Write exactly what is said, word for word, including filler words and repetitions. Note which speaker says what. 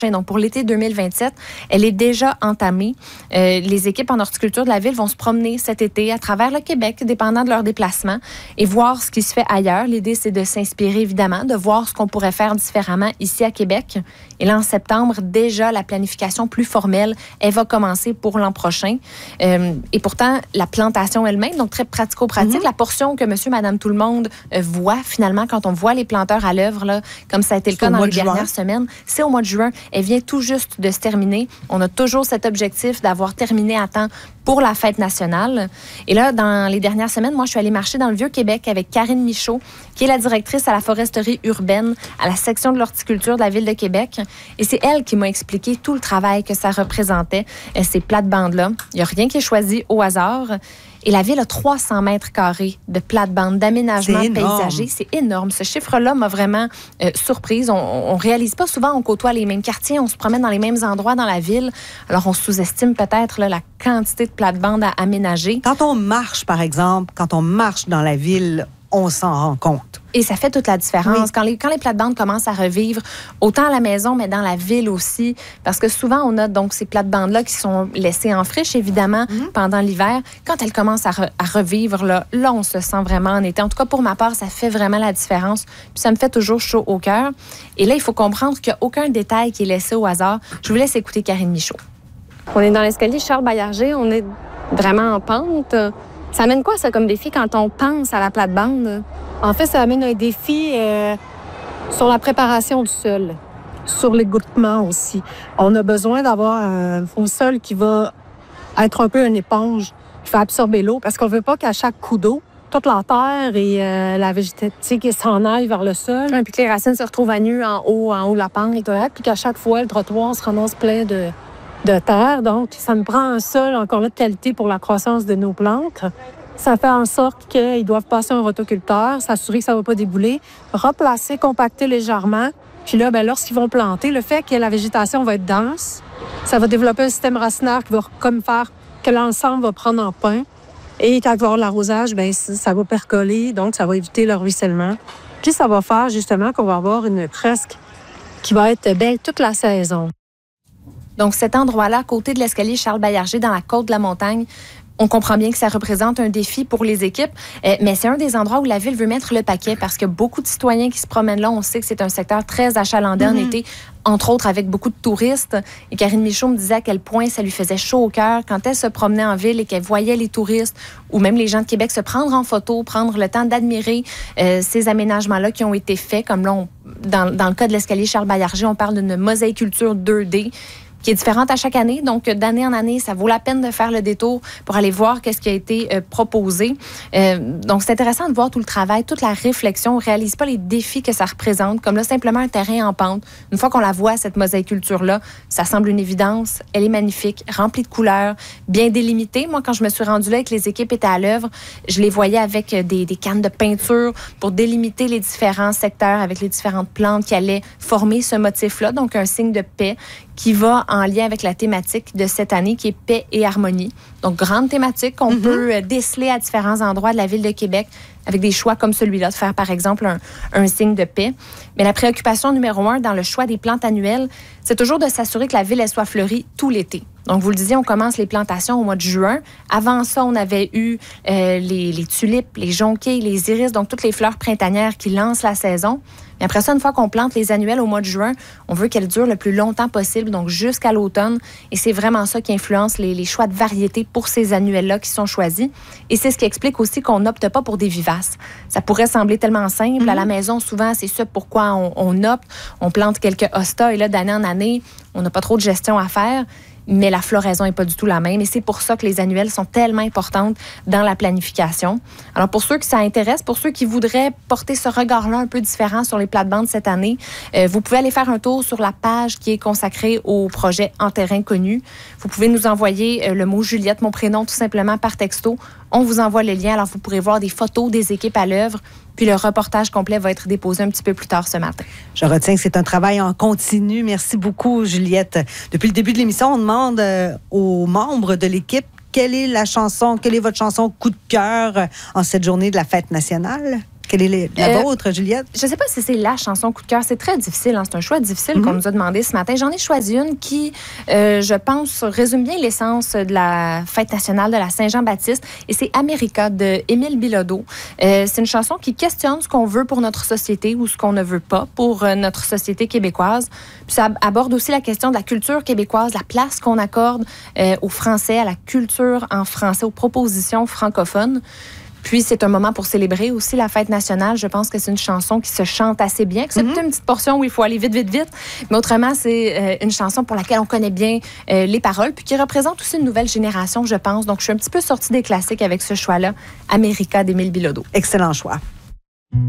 Speaker 1: Donc, pour l'été deux mille vingt-sept, elle est déjà entamée. Euh, les équipes en horticulture de la ville vont se promener cet été à travers le Québec, dépendant de leur déplacement, et voir ce qui se fait ailleurs. L'idée, c'est de s'inspirer, évidemment, de voir ce qu'on pourrait faire différemment ici à Québec. Et là, en septembre, déjà, la planification plus formelle, elle va commencer pour l'an prochain. Euh, et pourtant, la plantation elle-même, donc très pratico-pratique, mm-hmm. la portion que monsieur, madame, tout le monde euh, voit, finalement, quand on voit les planteurs à l'œuvre, là, comme ça a été le cas dans les dernières semaines, c'est au mois de juin. Elle vient tout juste de se terminer. On a toujours cet objectif d'avoir terminé à temps pour la fête nationale. Et là, dans les dernières semaines, moi, je suis allée marcher dans le Vieux-Québec avec Karine Michaud, qui est la directrice à la foresterie urbaine, à la section de l'horticulture de la Ville de Québec. Et c'est elle qui m'a expliqué tout le travail que ça représentait, ces plates-bandes-là. Il n'y a rien qui est choisi au hasard. Et la ville a trois cents mètres carrés de plates-bandes, d'aménagement paysager. C'est énorme. Ce chiffre-là m'a vraiment euh, surprise. On ne réalise pas souvent, on côtoie les mêmes quartiers, on se promène dans les mêmes endroits dans la ville. Alors, on sous-estime peut-être là, la quantité de plates-bandes à aménager.
Speaker 2: Quand on marche, par exemple, quand on marche dans la ville, on s'en rend compte.
Speaker 1: Et ça fait toute la différence.
Speaker 2: Oui.
Speaker 1: Quand les, quand les plates-bandes commencent à revivre, autant à la maison, mais dans la ville aussi, parce que souvent, on a donc ces plates-bandes-là qui sont laissées en friche, évidemment, mm-hmm. pendant l'hiver. Quand elles commencent à, re, à revivre, là, là, on se sent vraiment en été. En tout cas, pour ma part, ça fait vraiment la différence. Puis ça me fait toujours chaud au cœur. Et là, il faut comprendre qu'il n'y a aucun détail qui est laissé au hasard. Je vous laisse écouter Karine Michaud.
Speaker 3: On est dans l'escalier Charles-Baillarger. On est vraiment en pente. Ça amène quoi, ça, comme défi quand on pense à la plate-bande?
Speaker 4: En fait, ça amène un défi euh, sur la préparation du sol, sur l'égouttement aussi. On a besoin d'avoir un faux sol qui va être un peu une éponge, qui va absorber l'eau, parce qu'on ne veut pas qu'à chaque coup d'eau, toute la terre et euh, la végétation qui s'en aille vers le sol.
Speaker 3: Ouais, puis que les racines se retrouvent à nu en haut, en haut de la pente.
Speaker 4: Exact, puis qu'à chaque fois, le trottoir se ramasse plein de, de terre. Donc, ça nous prend un sol encore là de qualité pour la croissance de nos plantes. Ça fait en sorte qu'ils doivent passer un rotoculteur, s'assurer que ça ne va pas débouler, replacer, compacter légèrement. Puis là, ben, lorsqu'ils vont planter, le fait que la végétation va être dense, ça va développer un système racinaire qui va comme faire que l'ensemble va prendre en pain. Et quand il va y avoir l'arrosage, ben, ça va percoler, donc ça va éviter le ruissellement. Puis ça va faire justement qu'on va avoir une fresque qui va être belle toute la saison.
Speaker 1: Donc cet endroit-là, à côté de l'escalier Charles-Baillarger, dans la côte de la montagne, on comprend bien que ça représente un défi pour les équipes, euh, mais c'est un des endroits où la ville veut mettre le paquet parce que beaucoup de citoyens qui se promènent là, on sait que c'est un secteur très achalandé mm-hmm. en été, entre autres avec beaucoup de touristes. Et Karine Michaud me disait à quel point ça lui faisait chaud au cœur quand elle se promenait en ville et qu'elle voyait les touristes ou même les gens de Québec se prendre en photo, prendre le temps d'admirer euh, ces aménagements-là qui ont été faits. Comme là, on, dans, dans le cas de l'escalier Charles-Baillarger, on parle d'une mosaïculture deux D qui est différente à chaque année. Donc, d'année en année, ça vaut la peine de faire le détour pour aller voir qu'est-ce qui a été euh, proposé. Euh, donc, c'est intéressant de voir tout le travail, toute la réflexion. On ne réalise pas les défis que ça représente, comme là, simplement un terrain en pente. Une fois qu'on la voit, cette mosaïculture-là, ça semble une évidence. Elle est magnifique, remplie de couleurs, bien délimitée. Moi, quand je me suis rendue là et que les équipes étaient à l'œuvre, je les voyais avec des, des cannes de peinture pour délimiter les différents secteurs avec les différentes plantes qui allaient former ce motif-là. Donc, un signe de paix qui va en lien avec la thématique de cette année, qui est paix et harmonie. Donc, grande thématique qu'on mm-hmm. peut déceler à différents endroits de la Ville de Québec avec des choix comme celui-là, de faire, par exemple, un, un signe de paix. Mais la préoccupation numéro un dans le choix des plantes annuelles, c'est toujours de s'assurer que la ville, elle soit fleurie tout l'été. Donc, vous le disiez, on commence les plantations au mois de juin. Avant ça, on avait eu euh, les, les tulipes, les jonquilles, les iris, donc toutes les fleurs printanières qui lancent la saison. Mais après ça, une fois qu'on plante les annuelles au mois de juin, on veut qu'elles durent le plus longtemps possible, donc jusqu'à l'automne. Et c'est vraiment ça qui influence les, les choix de variétés pour ces annuelles-là qui sont choisis. Et c'est ce qui explique aussi qu'on n'opte pas pour des vivaces. Ça pourrait sembler tellement simple. Mm-hmm. À la maison, souvent, c'est ça pourquoi on, on opte. On plante quelques hostas et là, d'année en année, on n'a pas trop de gestion à faire. Mais la floraison n'est pas du tout la même. Et c'est pour ça que les annuelles sont tellement importantes dans la planification. Alors, pour ceux qui ça intéresse, pour ceux qui voudraient porter ce regard-là un peu différent sur les plates-bandes cette année, euh, vous pouvez aller faire un tour sur la page qui est consacrée au projet En terrain connu. Vous pouvez nous envoyer euh, le mot Juliette, mon prénom, tout simplement par texto. On vous envoie le lien. Alors, vous pourrez voir des photos des équipes à l'œuvre. Puis le reportage complet va être déposé un petit peu plus tard ce matin.
Speaker 2: Je retiens que c'est un travail en continu. Merci beaucoup, Juliette. Depuis le début de l'émission, on demande euh, aux membres de l'équipe quelle est la chanson, quelle est votre chanson coup de cœur en cette journée de la fête nationale? Quelle est la
Speaker 1: Euh,
Speaker 2: vôtre, Juliette?
Speaker 1: Je ne sais pas si c'est la chanson coup de cœur. C'est très difficile. Hein? C'est un choix difficile mm-hmm. qu'on nous a demandé ce matin. J'en ai choisi une qui, euh, je pense, résume bien l'essence de la fête nationale de la Saint-Jean-Baptiste. Et c'est America de Émile Bilodeau. Euh, c'est une chanson qui questionne ce qu'on veut pour notre société ou ce qu'on ne veut pas pour euh, notre société québécoise. Puis ça aborde aussi la question de la culture québécoise, la place qu'on accorde euh, au français, à la culture en français, aux propositions francophones. Puis, c'est un moment pour célébrer aussi la fête nationale. Je pense que c'est une chanson qui se chante assez bien. C'est mm-hmm. une petite portion où il faut aller vite, vite, vite. Mais autrement, c'est euh, une chanson pour laquelle on connaît bien euh, les paroles, puis qui représente aussi une nouvelle génération, je pense. Donc, je suis un petit peu sortie des classiques avec ce choix-là. America d'Émile Bilodeau.
Speaker 2: Excellent choix.